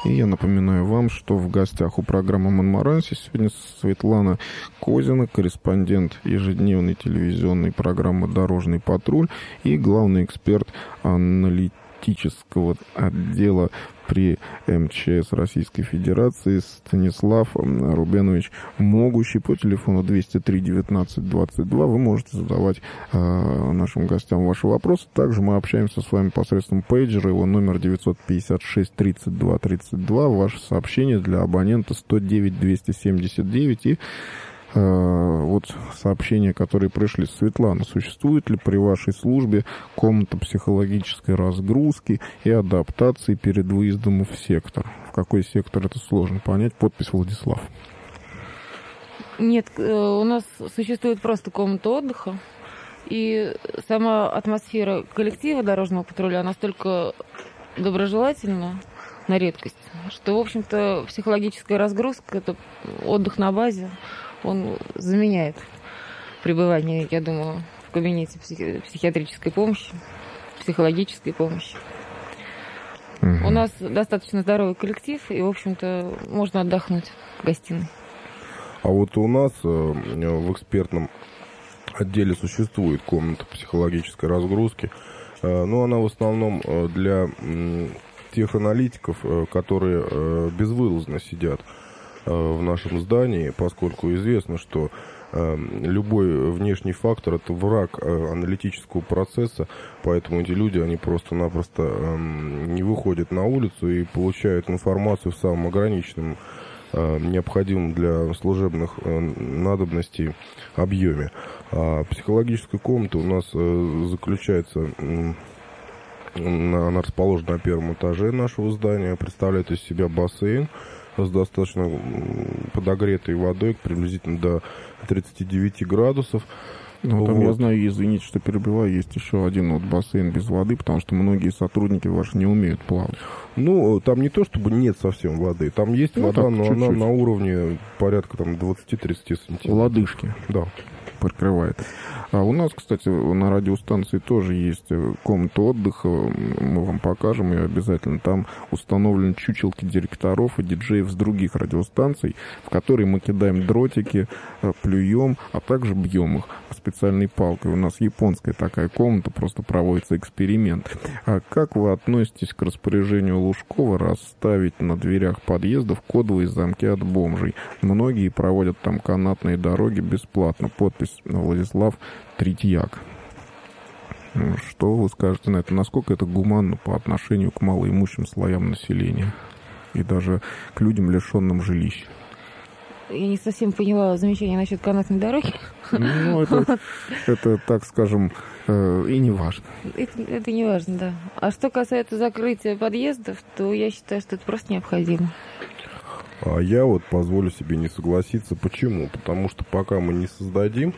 И я напоминаю вам, что в гостях у программы «Монмаранси» сегодня Светлана Козина, корреспондент ежедневной телевизионной программы «Дорожный патруль» и главный эксперт аналитического отдела при МЧС Российской Федерации Станислав Рубенович Могущий. По телефону 203-19-22 вы можете задавать нашим гостям ваши вопросы. Также мы общаемся с вами посредством пейджера. Его номер 956-32-32. Ваше сообщение для абонента 109-279. И вот сообщения, которые пришли. Светлана, существует ли при вашей службе комната психологической разгрузки и адаптации перед выездом в сектор? В какой сектор, это сложно понять. Подпись Владислав. Нет, у нас существует просто комната отдыха. И сама атмосфера коллектива дорожного патруля настолько доброжелательна, на редкость, что, в общем-то, психологическая разгрузка, это отдых на базе, он заменяет пребывание, я думаю, в кабинете психиатрической помощи, психологической помощи. У нас достаточно здоровый коллектив, и, в общем-то, можно отдохнуть в гостиной. А вот у нас в экспертном отделе существует комната психологической разгрузки, но она в основном для тех аналитиков, которые безвылазно сидят в нашем здании, поскольку известно, что любой внешний фактор – это враг аналитического процесса, поэтому эти люди, они просто-напросто не выходят на улицу и получают информацию в самом ограниченном, необходимом для служебных надобностей объеме. А психологическая комната у нас заключается, она расположена на первом этаже нашего здания, представляет из себя бассейн с достаточно подогретой водой, приблизительно до 39 градусов. Ну, там, я знаю, извините, что перебиваю, есть еще один вот бассейн без воды, потому что многие сотрудники ваши не умеют плавать. Ну, там не то, чтобы нет совсем воды, там есть вода, так, но чуть-чуть. она на уровне порядка там 20-30 сантиметров. Лодыжки. Да. Прикрывает. А у нас, кстати, на радиостанции тоже есть комната отдыха. Мы вам покажем ее обязательно. Там установлены чучелки директоров и диджеев с других радиостанций, в которые мы кидаем дротики, плюем, а также бьем их специальной палкой. У нас японская такая комната, просто проводится эксперимент. А как вы относитесь к распоряжению Лужкова расставить на дверях подъездов кодовые замки от бомжей? Многие проводят там канатные дороги бесплатно. Подпись Владислав Третьяк. Что вы скажете на это? Насколько это гуманно по отношению к малоимущим слоям населения и даже к людям, лишенным жилища? Я не совсем поняла замечание насчет канатной дороги. Ну, это так скажем, и не важно. Это не важно, да. А что касается закрытия подъездов, то я считаю, что это просто необходимо. А я вот позволю себе не согласиться. Почему? Потому что пока мы не создадим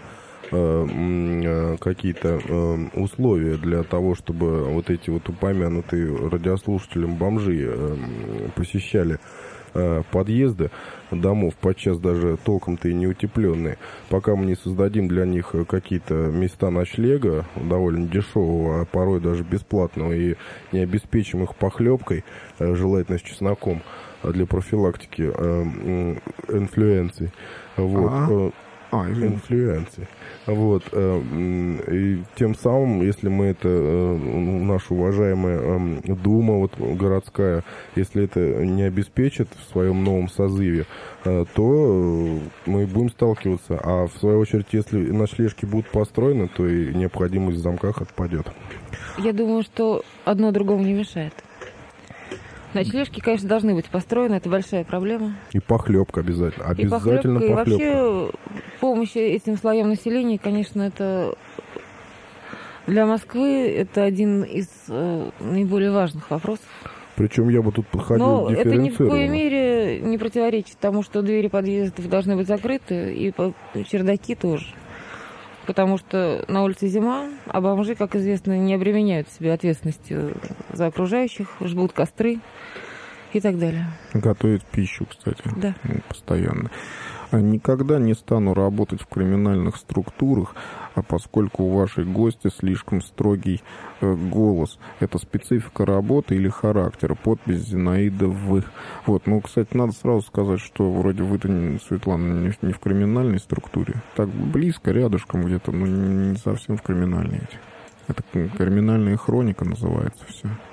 какие-то условия для того, чтобы вот эти вот упомянутые радиослушателям бомжи посещали подъезды домов, подчас даже толком-то и не утепленные, пока мы не создадим для них какие-то места ночлега, довольно дешевого, а порой даже бесплатного, и не обеспечим их похлебкой, желательно с чесноком, для профилактики инфлюенции. Вот. Инфлюенции. Вот. И тем самым, если мы это, наша уважаемая Дума вот, городская, если это не обеспечит в своем новом созыве, то мы будем сталкиваться. А в свою очередь, если ночлежки будут построены, то и необходимость в замках отпадет. Я думаю, что одно другому не мешает. Ночлежки, конечно, должны быть построены, это большая проблема. И похлебка обязательно. Обязательно похлебка. И вообще помощь этим слоям населения, конечно, это для Москвы это один из наиболее важных вопросов. Причем я бы тут подходил дифференцированно. Но это ни в коей мере не противоречит тому, что двери подъездов должны быть закрыты, и чердаки тоже. Потому что на улице зима, а бомжи, как известно, не обременяют себя ответственностью за окружающих, жгут костры и так далее. Готовят пищу, кстати, да. Постоянно. Никогда не стану работать в криминальных структурах, поскольку у вашей гости слишком строгий голос. Это специфика работы или характера? Подпись Зинаида В. Вот, ну, кстати, надо сразу сказать, что вроде вы-то, Светлана, не в криминальной структуре. Так близко, рядышком где-то, но не совсем в криминальной. Это криминальная хроника называется все.